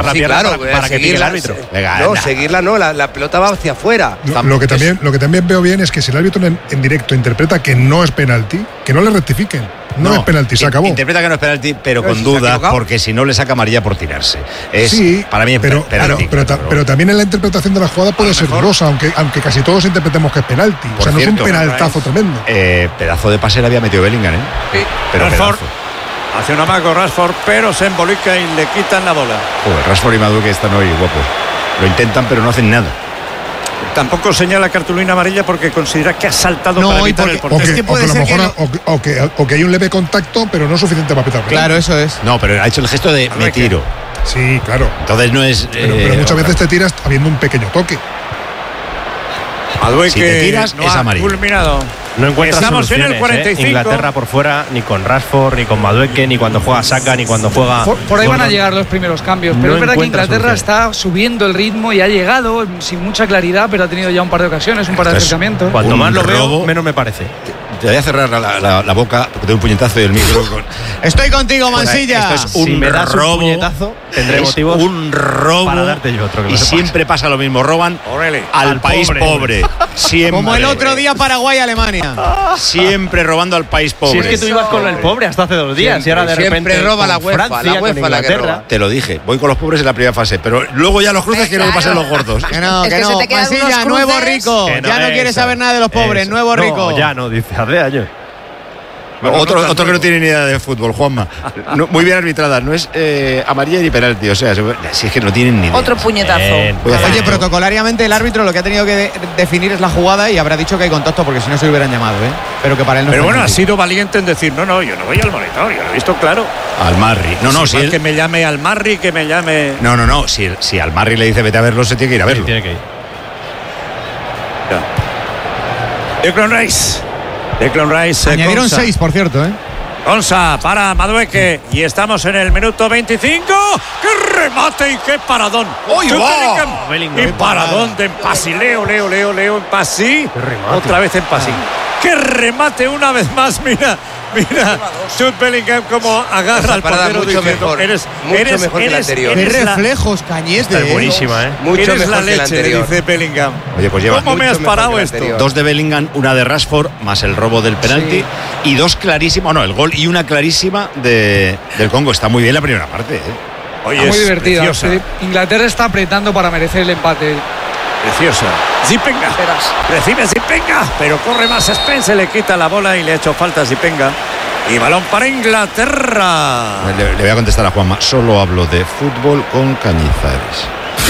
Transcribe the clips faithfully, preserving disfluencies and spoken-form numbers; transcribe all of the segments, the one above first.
levantar la sí, pierna claro, para, para que pique el árbitro. Venga, no, anda. seguirla no, la, la pelota va hacia afuera. Lo, lo, que también, lo que también veo bien es que si el árbitro en, en directo interpreta que no es penalti, que no le rectifiquen. No, no es penalti, se acabó. Interpreta que no es penalti, pero, pero con si dudas, porque si no le saca amarilla por tirarse. Es, sí, para mí es pero, penalti. Pero, pero, pero también en la interpretación de la jugada puede ser dudosa, aunque, aunque casi todos interpretemos que es penalti. Por o sea, cierto, no es un penaltazo es, tremendo. Eh, pedazo de pase le había metido Bellingham, ¿eh? Sí. Pero Rashford hace un amago Rashford, pero se embolica y le quitan la bola. Joder, Rashford y Madueke están hoy guapos. Lo intentan, pero no hacen nada. Tampoco señala cartulina amarilla porque considera que ha saltado no, para evitar porque, el portero. O que, es que puede o que ser a lo mejor que no. o, o, que, o que hay un leve contacto, pero no suficiente para pitar. Claro, eso es. No, pero ha hecho el gesto de me tiro. Sí, claro. Entonces no es. Pero, eh, pero muchas veces te tiras habiendo un pequeño toque. Madueke si te tiras, no es ha amarillo. culminado. No encuentra Estamos soluciones, en el cuarenta y cinco. ¿eh? Inglaterra por fuera, ni con Rashford, ni con Madueke, ni cuando juega Saka, ni cuando juega. Por, por ahí van a llegar los primeros cambios. Pero no es verdad que Inglaterra soluciones. está subiendo el ritmo y ha llegado sin mucha claridad, pero ha tenido ya un par de ocasiones, un par de acercamientos. Cuanto más lo robo, veo, menos me parece. Te voy a cerrar la, la, la boca de un puñetazo del micro. Con... Estoy contigo, Mansilla. Esto es un si me das robo. Un puñetazo, tendré es motivos un robo. Para darte yo otro. Que y siempre pasa lo mismo. Roban Orele. al, al país pobre. pobre. Siempre. Como el otro día Paraguay-Alemania. Siempre robando al país pobre. Si es que tú ibas con el pobre hasta hace dos días. Siempre, y ahora de repente. siempre roba la UEFA, Francia, la UEFA con la que Inglaterra. roba. Te lo dije. Voy con los pobres en la primera fase. Pero luego ya los cruces quiero que pasen los gordos. Que no, Es que que se no. te quedan Mansilla, unos nuevo cruces. rico. Que no, ya no eso, quiere saber nada de los pobres. eso. Nuevo no, rico. Ya no, dice hace años. Bueno, otro, otro que no tiene ni idea de fútbol, Juanma. No, muy bien arbitrada, no es eh, amarilla ni penalti, o sea, si es que no tienen ni idea. Otro puñetazo. Bien. Voy a hacer- Oye, protocolariamente el árbitro lo que ha tenido que de- definir es la jugada y habrá dicho que hay contacto porque si no se lo hubieran llamado, ¿eh? Pero que para él no Pero es bueno, ha penalti. sido valiente en decir, no, no, yo no voy al monitor, yo lo he visto claro. Al Marri. No, no, Es si igual él- que me llame al Marri, que me llame. No, no, no. Si, si al Marri le dice vete a verlo, se tiene que ir a verlo. Tiene que ir. Declan Rice. Declan Rice. eh, Añadieron Konsa. seis, por cierto, ¿eh? Konsa para Madueke. Y estamos en el minuto veinticinco. ¡Qué remate y qué paradón! ¡Uy, ¡Qué va! Bellingham! Bellingham. ¡Y paradón de Empasi! Leo, Leo, Leo, Leo, Empasi. ¡Qué remate! Otra vez Empasi. ¡Qué remate una vez más! Mira, mira. Jude Bellingham como agarra Esa al parada portero mucho diciendo, mejor, eres, mucho eres, mejor que la eres- anterior. Qué eres la- reflejos, Cañete. Esta es ¿eh? buenísima, ¿eh? Mucho eres mejor la que la leche, le anterior. dice Bellingham. Oye, pues lleva ¿Cómo me mucho has mejor parado que la esto? anterior. dos de Bellingham, una de Rashford, más el robo del penalti. Y dos clarísimas, no, el gol y una clarísima de, del Congo. Está muy bien la primera parte, ¿eh? Oye, Está muy es divertida. preciosa, Sí, Inglaterra está apretando para merecer el empate. preciosa. Zipenga. Recibe Zipenga, pero corre más Spence, le quita la bola y le ha hecho falta a Zipenga. Y balón para Inglaterra. Le, le voy a contestar a Juanma. Solo hablo de fútbol con Cañizares.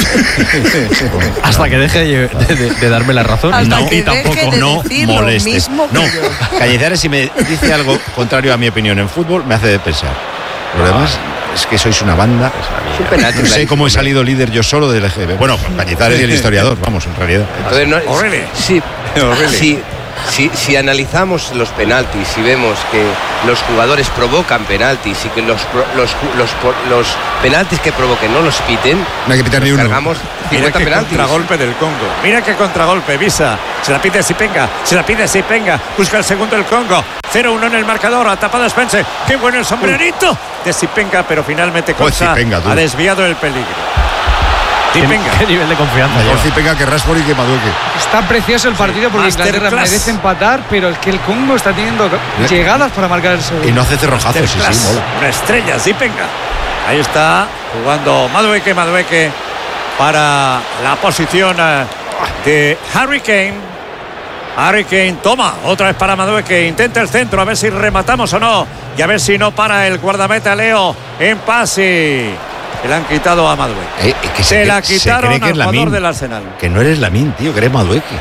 Hasta que deje de, de- de darme la razón. Hasta No, que y tampoco, deje de no decir lo molestes. mismo que No, yo. Cañizares, si me dice algo contrario a mi opinión en fútbol, me hace pensar. Lo demás es que sois una banda. Es un penalti, No sé cómo he clarísimo. salido líder yo solo del L G B. Bueno, Cañizares y el historiador, vamos, en realidad. Entonces, no, O'Reilly. sí, O'Reilly. sí, si, si analizamos los penaltis y vemos que los jugadores provocan penaltis y que los, pro- los, ju- los, por- los penaltis que provoquen no los piten, No hay que pitar ni nos uno. cargamos Mira cincuenta qué penaltis. contragolpe del Congo. Mira qué contragolpe, Visa. Se la pide Zipenga. Se la pide Zipenga. Busca el segundo el Congo. cero uno en el marcador. Ha tapado Spence. Qué bueno el sombrerito de Zipenga, pero finalmente Joder, Konsa Zipenga, tú. ha desviado el peligro. ¿Qué, Zipenga. qué nivel de confianza Mejor lleva? Zipenga que Rashford y que Madueke. Está precioso el partido porque Inglaterra Masterclass. merece empatar, pero es que el Congo está teniendo llegadas para marcar el segundo. Y no hace cerrojazos, sí, Masterclass. sí, mola. Una estrella, Zipenga. Ahí está jugando Madueke, Madueke para la posición eh, de Harry Kane. Harry Kane toma otra vez para Madueke, intenta el centro a ver si rematamos o no y a ver si no para el guardameta Leo en pase. Se la han quitado a Madueke. Eh, eh, que Se se, la cree- se quitaron cree que al es Lamine. jugador del Arsenal. Que no eres Lamine, tío, que eres Madueke.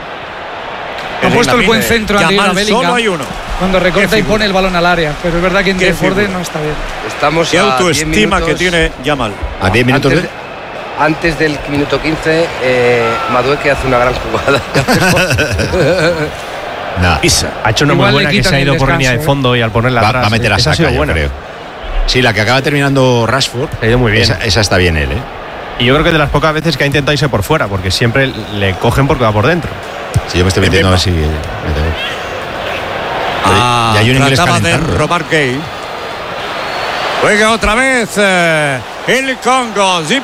Ha puesto el buen centro anterior a Yamal, Bellingham. solo hay uno. Cuando recorta Qué y pone figura. el balón al área, pero es verdad que en Qué desborde figura. no está bien. Estamos Qué a diez autoestima que minutos. tiene Yamal. A diez minutos antes, de... de- antes del minuto quince, eh, Madueke hace una gran jugada. Nah. Isa. Ha hecho una Igual muy le buena que quitan se ha el ido por línea de descanso, ¿eh? fondo y al ponerla Va, atrás. va a meter a esa ha Saka, sido yo buena. creo. Sí, la que acaba terminando Rashford. Ha ido muy bien. Esa, esa está bien él, ¿eh? Y yo creo que de las pocas veces que ha intentado irse por fuera, porque siempre le cogen porque va por dentro. Si yo me estoy metiendo a ver si... me tengo- Ah, ya hay un inglés trataba de calentando. robar Gay. Juega otra vez eh, el Congo.